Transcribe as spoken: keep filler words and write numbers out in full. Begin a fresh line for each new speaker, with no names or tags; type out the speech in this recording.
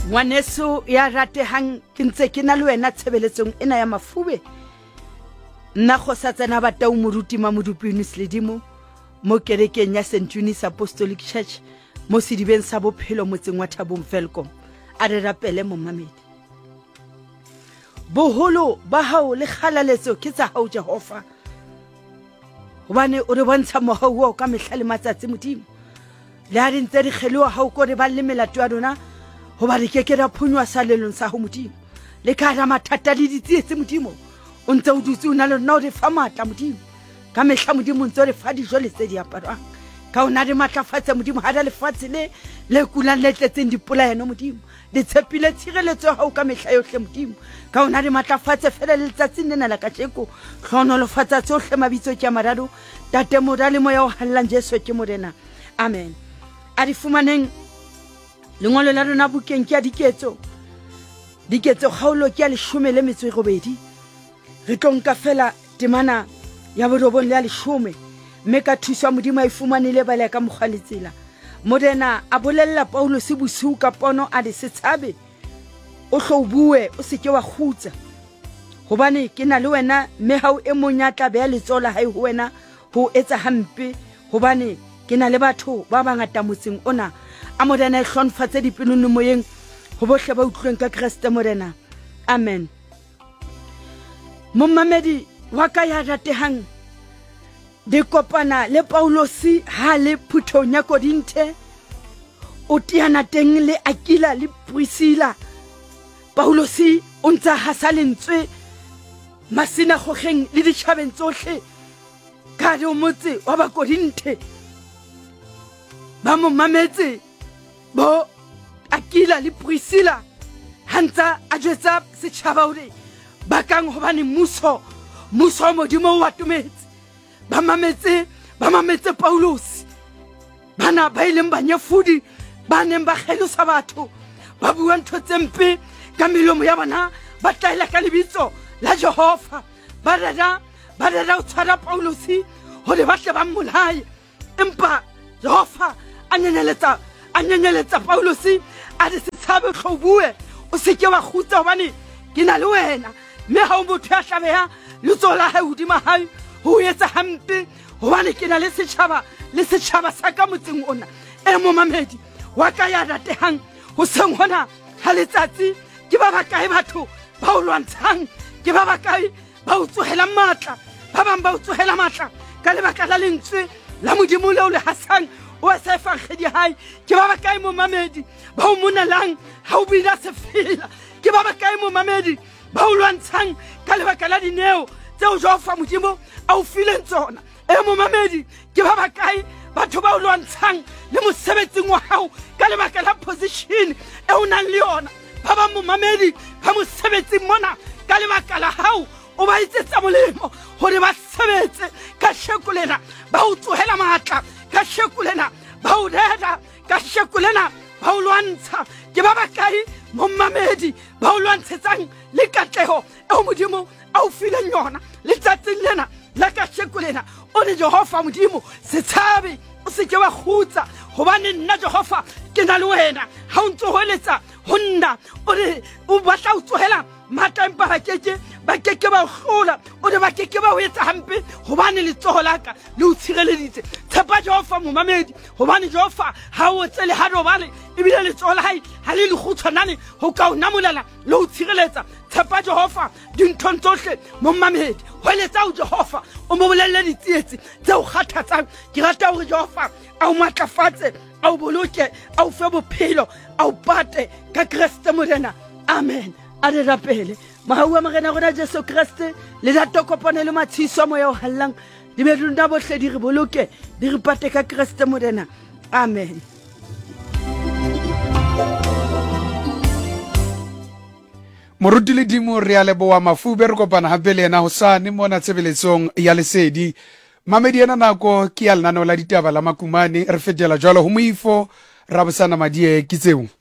ngwaneso ya ratehang ke ntse ke na le wena tshebeletsong ena ya Mafube nna Kgosatsana Batau Moruti Mamodupi Ledimo mo kerekeng ya Saint Eunice Apostolic Church mo sedibeng sa bophelo motseng wa Thabong Velkom a re rapele mo mamedi boholo ba hao le kgalaletso ke tsa hao Jehova hobane o re bontsha mohau ka mehla le matsatsi Modimo le ha re ntse re kgeloa hao ko re ba le melato ya rona hoba re ke ke ra phunywa salelong sa ho Modimo le ka ra mathata le ditsietse Modimo o ntse o dutse o na le nna o re fa matla Modimo ka mehla Modimo ntse o re fa dijo le tse di aparwang ka ona re matlafatse Modimo ha da lefatshe le le kulang le tletseng dipolaeno Modimo le tshepile tshireletso hao ka mehla yohle Modimo ka ona re matlafatse fela le letsatsi nena la kasheko hlonolofatsa tsohle mabitso ke a mararo tate morale moya o hallang Jesu ke morena amen a di fumaneng lengolo la rona bukeng ke a diketso diketso kgaolo ke a leshome le metso e robedi re tlo nka fela temana ya borobong le a leshome mme ka thuso Modimo a ifumanele bale ka mogwaletsela morena a bolella Paulo se bosiu ka pono a di setshabe o hloubue o se ke wa khutsa hobane ke na le wena mme hao e monyatla be ya letsola hai ho wena ho etsa hampe hobane ke na le batho ba bangata motseng ona a morena e hlonfatse dipelong moyeng ho bohle ba utlweng ka Kriste morena amen Momamedi wa ka ya ratehang de kopana le Paulosi ha le phutong ya Korinthe o tiana teng le Akila le Priscilla Paulosi o ntsa hasalentswe masina khogeng le ditjhabeng tsohle ka re o motse wa ba Korinthe ba mo mametse bo Akila le Priscilla hantsa a jwetsa setjhaba hore ba kang hobane muso muso Modimo wa tumetse ba mametse ba mametse Paulos bana ba ileng ba nyafudi ba neng ba kgelosa batho ba bua ntho tsempe ka melomo ya bana ba tlaela ka lebitso la Jehova ba rera ba rera o tshwara Paulosi hore ba tle ba mmolaye empa Jehova a nyenyeletsa a nyenyeletsa Paulosi a re se tshabe hlobue o se ke wa khutsa hobane ke na le wena mme ha o motho ya hlabeha le tsola ha hodima hae ho etsa hampe hobane ke na le setjhaba le setjhaba sa ka motseng ona e mo mamedi wa ka ya ratehang ho seng hona ha letsatsi ke ba ba kae batho ba o lwantshang ke ba ba kae ba o tsohela matla ba bang ba o tsohela matla ka lebaka la lentswe la Modimo le o le hasang o sa fa khedi hai ke ba ba kae mo mamedi ba o monalang ha o bila se fela ke ba ba kae mo mamedi ba o lwantshang ka lebaka la dineo tseo Jehova Modimo a o fileng tsona e mo mamedi ke ba ba kae batho ba o lwantshang le mosebetsing wa hao ka lebaka la position e o nang le yona ba ba mo mamedi ba mosebetsing mona ka lebaka la hao o ba itsetsa molemo hore ba sebetse ka shekolena ba o tsohela matla ka shekolena ba o reda ka shekolena ba o lwantsha ke ba ba kae mo mamedi ba o lwantshetsang le katleho e o Modimo a o fileng yona le tsatsing lena la ka shekolena o le Jehova Modimo se tshabe o se ke wa khutsa hobane nna Jehova ke na le wena ha o ntsoholetsa ho nna o re o batla o tsohela mata empa ba keke ba keke ba hlola o re ba keke ba o etsa hampe hobane le tsoho laka le o tshireleditse tshepa Jehova mo mamedi hobane Jehova ha o tsele ha robale ebile le tsoho la hae ha le le khutshwanane ho ka o namolela le o tshireletsa tshepa Jehova dinthong tsohle mo mamedi ho letsa o Jehova o mo bolelle ditsietsi tse o kgathatsang ke rata hore Jehova a o matlafatse a o boloke a o fe bophelo a o pate ka Kriste morena amen a re rapele mahau a morena rona Jesu Kriste le da tokopane le matshiso moya o hallang di be rona bohle di re boloke di re pate ka Kriste morena amen
Moruti Ledimo re a leboa Mafube re kopana hape le ena hosane mona tshebeletsong ya lesedi mamedi ena nako ke ya lenaneo la ditaba la Makumane re fetela jwalo ho moifo ra bosana madie ke tseo